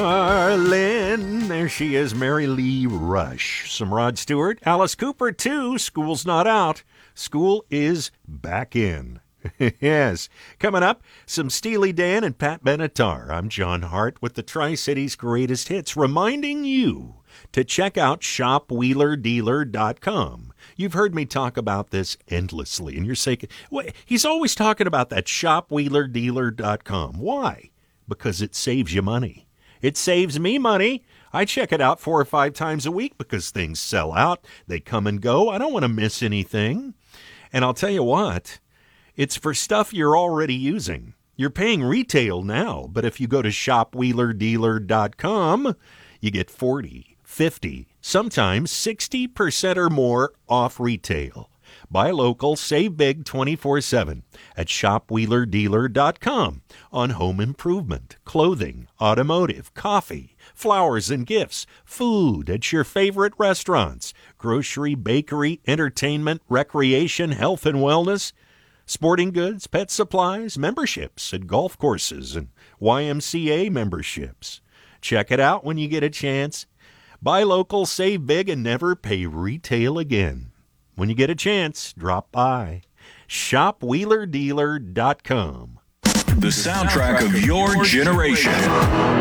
Lynn, there she is, Mary Lee Rush. Some Rod Stewart, Alice Cooper, too. School's not out. School is back in. Yes. Coming up, some Steely Dan and Pat Benatar. I'm John Hart with the Tri-Cities Greatest Hits, reminding you to check out shopwheelerdealer.com. You've heard me talk about this endlessly, and you're saying, well, he's always talking about that shopwheelerdealer.com. Why? Because it saves you money. It saves me money. I check it out 4 or 5 times a week because things sell out. They come and go. I don't want to miss anything. And I'll tell you what, it's for stuff you're already using. You're paying retail now, but if you go to shopwheelerdealer.com, you get 40, 50, sometimes 60% or more off retail. Buy local, save big 24/7 at shopwheelerdealer.com on home improvement, clothing, automotive, coffee, flowers and gifts, food at your favorite restaurants, grocery, bakery, entertainment, recreation, health and wellness, sporting goods, pet supplies, memberships at golf courses and YMCA memberships. Check it out when you get a chance. Buy local, save big, and never pay retail again. When you get a chance, drop by shopwheelerdealer.com. The soundtrack of your generation.